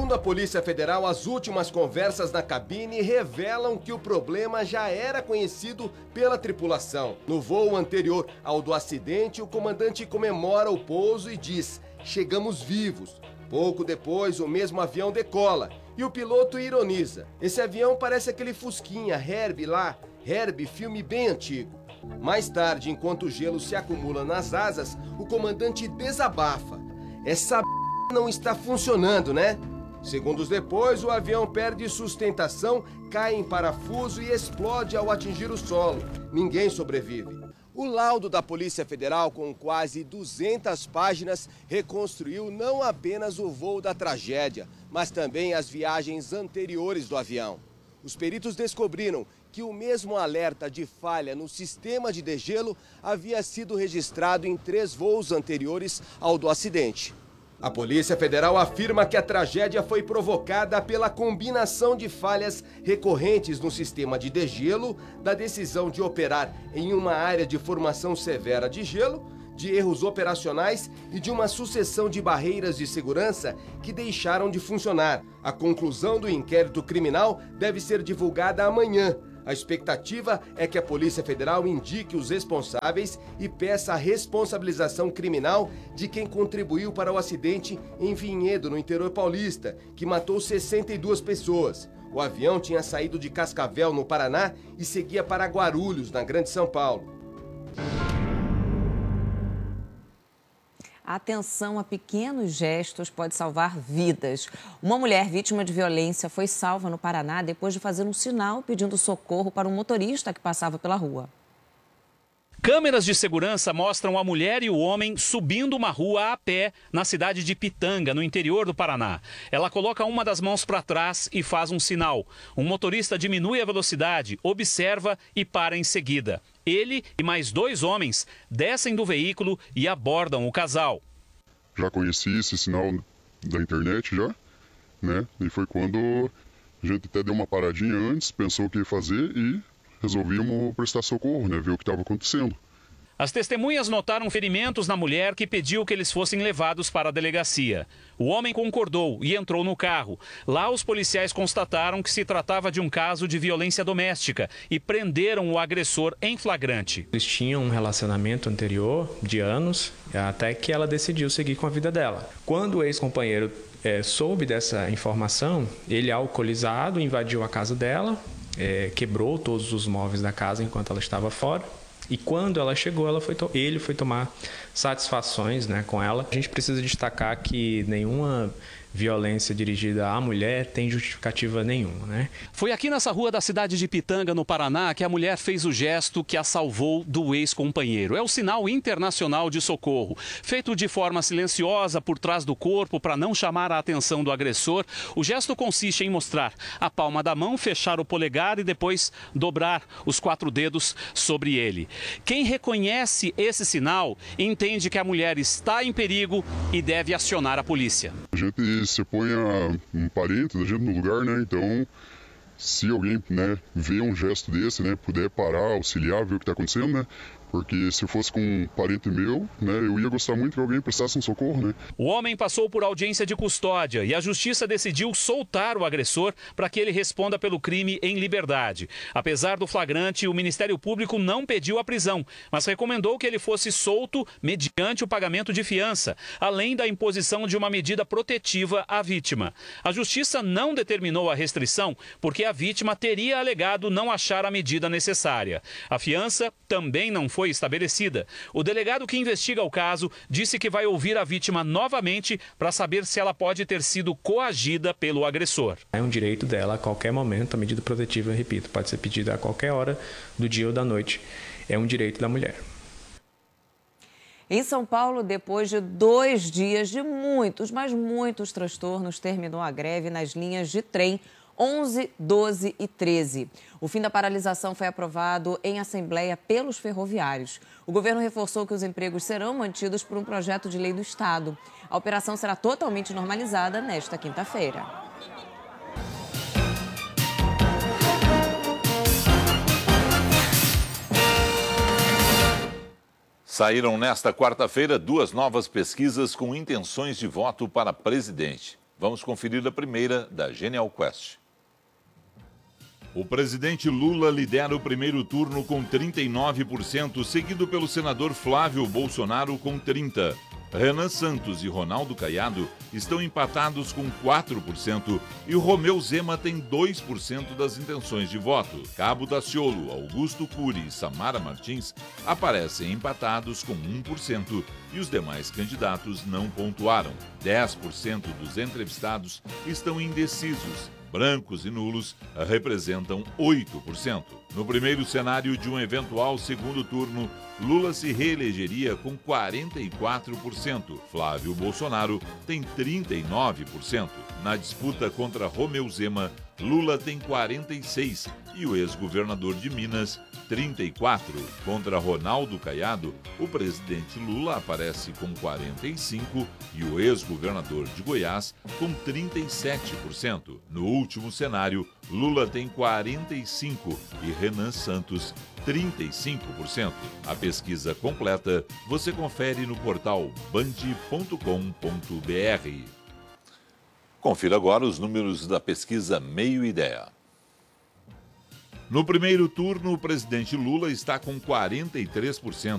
Segundo a Polícia Federal, as últimas conversas na cabine revelam que o problema já era conhecido pela tripulação. No voo anterior ao do acidente, o comandante comemora o pouso e diz: "Chegamos vivos". Pouco depois, o mesmo avião decola e o piloto ironiza: "Esse avião parece aquele Fusquinha Herbie lá, Herbie, filme bem antigo". Mais tarde, enquanto o gelo se acumula nas asas, o comandante desabafa: "Essa não está funcionando, né?". Segundos depois, o avião perde sustentação, cai em parafuso e explode ao atingir o solo. Ninguém sobrevive. O laudo da Polícia Federal, com quase 200 páginas, reconstruiu não apenas o voo da tragédia, mas também as viagens anteriores do avião. Os peritos descobriram que o mesmo alerta de falha no sistema de degelo havia sido registrado em 3 voos anteriores ao do acidente. A Polícia Federal afirma que a tragédia foi provocada pela combinação de falhas recorrentes no sistema de degelo, da decisão de operar em uma área de formação severa de gelo, de erros operacionais e de uma sucessão de barreiras de segurança que deixaram de funcionar. A conclusão do inquérito criminal deve ser divulgada amanhã. A expectativa é que a Polícia Federal indique os responsáveis e peça a responsabilização criminal de quem contribuiu para o acidente em Vinhedo, no interior paulista, que matou 62 pessoas. O avião tinha saído de Cascavel, no Paraná, e seguia para Guarulhos, na Grande São Paulo. A atenção a pequenos gestos pode salvar vidas. Uma mulher vítima de violência foi salva no Paraná depois de fazer um sinal pedindo socorro para um motorista que passava pela rua. Câmeras de segurança mostram a mulher e o homem subindo uma rua a pé na cidade de Pitanga, no interior do Paraná. Ela coloca uma das mãos para trás e faz um sinal. Um motorista diminui a velocidade, observa e para em seguida. Ele e mais 2 homens descem do veículo e abordam o casal. Já conheci esse sinal da internet já, né? E foi quando a gente até deu uma paradinha antes, pensou o que ia fazer e resolvimos prestar socorro, né? Ver o que estava acontecendo. As testemunhas notaram ferimentos na mulher que pediu que eles fossem levados para a delegacia. O homem concordou e entrou no carro. Lá, os policiais constataram que se tratava de um caso de violência doméstica e prenderam o agressor em flagrante. Eles tinham um relacionamento anterior de anos, até que ela decidiu seguir com a vida dela. Quando o ex-companheiro soube dessa informação, ele, alcoolizado, invadiu a casa dela, quebrou todos os móveis da casa enquanto ela estava fora. E quando ela chegou, ele foi tomar satisfações, né, com ela. A gente precisa destacar que nenhuma violência dirigida à mulher tem justificativa nenhuma, né? Foi aqui nessa rua da cidade de Pitanga, no Paraná, que a mulher fez o gesto que a salvou do ex-companheiro. É o sinal internacional de socorro. Feito de forma silenciosa por trás do corpo para não chamar a atenção do agressor, o gesto consiste em mostrar a palma da mão, fechar o polegar e depois dobrar os 4 dedos sobre ele. Quem reconhece esse sinal entende que a mulher está em perigo e deve acionar a polícia. A gente se põe um parente da gente no lugar, né? Então, se alguém, né, vê um gesto desse, né, puder parar, auxiliar, ver o que está acontecendo, né? Porque se fosse com um parente meu, né, eu ia gostar muito que alguém prestasse um socorro, né? O homem passou por audiência de custódia e a justiça decidiu soltar o agressor para que ele responda pelo crime em liberdade. Apesar do flagrante, o Ministério Público não pediu a prisão, mas recomendou que ele fosse solto mediante o pagamento de fiança, além da imposição de uma medida protetiva à vítima. A justiça não determinou a restrição porque a vítima teria alegado não achar a medida necessária. A fiança também não foi estabelecida. O delegado que investiga o caso disse que vai ouvir a vítima novamente para saber se ela pode ter sido coagida pelo agressor. É um direito dela a qualquer momento, a medida protetiva, repito, pode ser pedida a qualquer hora do dia ou da noite. É um direito da mulher. Em São Paulo, depois de 2 dias de muitos, mas muitos transtornos, terminou a greve nas linhas de trem 11, 12 e 13. O fim da paralisação foi aprovado em assembleia pelos ferroviários. O governo reforçou que os empregos serão mantidos por um projeto de lei do Estado. A operação será totalmente normalizada nesta quinta-feira. Saíram nesta quarta-feira 2 novas pesquisas com intenções de voto para presidente. Vamos conferir a primeira da Genial Quest. O presidente Lula lidera o primeiro turno com 39%, seguido pelo senador Flávio Bolsonaro com 30%. Renan Santos e Ronaldo Caiado estão empatados com 4% e o Romeu Zema tem 2% das intenções de voto. Cabo Daciolo, Augusto Cury e Samara Martins aparecem empatados com 1% e os demais candidatos não pontuaram. 10% dos entrevistados estão indecisos. Brancos e nulos representam 8%. No primeiro cenário de um eventual segundo turno, Lula se reelegeria com 44%. Flávio Bolsonaro tem 39%. Na disputa contra Romeu Zema, Lula tem 46% e o ex-governador de Minas, 34%. Contra Ronaldo Caiado, o presidente Lula aparece com 45% e o ex-governador de Goiás com 37%. No último cenário, Lula tem 45% e Renan Santos 35%. A pesquisa completa você confere no portal band.com.br. Confira agora os números da pesquisa Meio Ideia. No primeiro turno, o presidente Lula está com 43%,